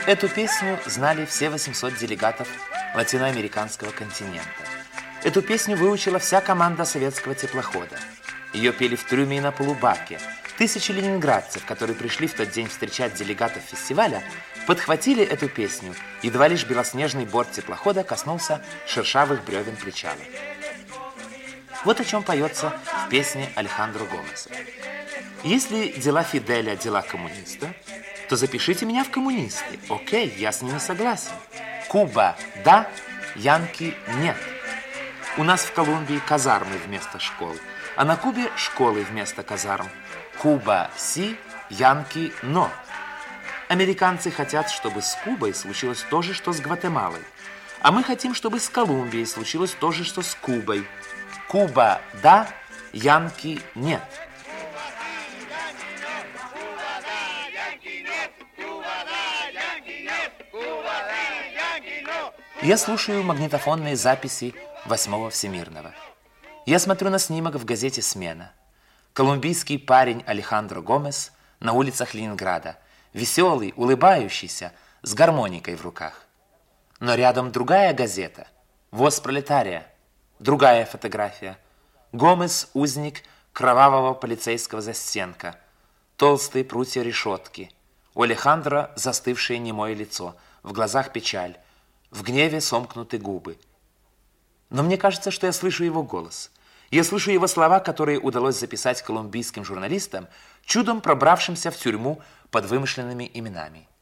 Эту песню знали все 800 делегатов латиноамериканского континента. Эту песню выучила вся команда советского теплохода. Ее пели в трюме и на полубаке. Тысячи ленинградцев, которые пришли в тот день встречать делегатов фестиваля, подхватили эту песню, едва лишь белоснежный борт теплохода коснулся шершавых бревен причала. Вот о чем поется в песне Алехандро Гомеса. Если дела Фиделя – дела коммуниста, то запишите меня в коммунисты. Окей, я с ними согласен. Куба – да, Янки – нет. У нас в Колумбии казармы вместо школ, а на Кубе школы вместо казарм. Куба – си, Янки – но. Американцы хотят, чтобы с Кубой случилось то же, что с Гватемалой. А мы хотим, чтобы с Колумбией случилось то же, что с Кубой. Куба – да, Янки – нет. Я слушаю магнитофонные записи 8-го Всемирного. Я смотрю на снимок в газете «Смена». Колумбийский парень Алехандро Гомес на улицах Ленинграда, веселый, улыбающийся, с гармоникой в руках. Но рядом другая газета «ВОЗ пролетария», другая фотография. Гомес – узник кровавого полицейского застенка, толстые прутья решетки. У Алехандро застывшее немое лицо, в глазах печаль, в гневе сомкнуты губы. Но мне кажется, что я слышу его голос. Я слышу его слова, которые удалось записать колумбийским журналистам, чудом пробравшимся в тюрьму под вымышленными именами.